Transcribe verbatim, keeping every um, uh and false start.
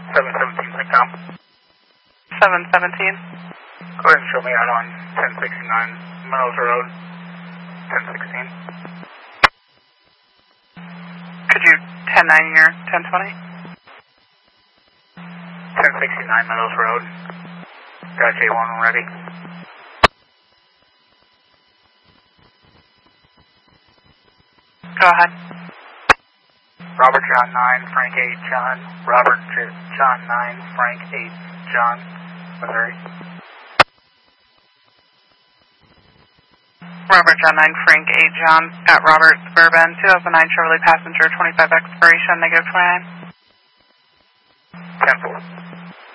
seven seventeen, Tom. seven seventeen. Go ahead and show me out on ten sixty-nine Meadows Road, ten sixteen. Could you ten nine your ten twenty? ten sixty-nine Meadows Road. Got J one ready. Go ahead. Robert John nine, Frank eight, John. Robert J John nine, Frank eight, John, Missouri. Robert John nine, Frank eight, John at Robert Suburban, two thousand nine Chevrolet Passenger, twenty-five expiration, negative twenty-nine. ten four.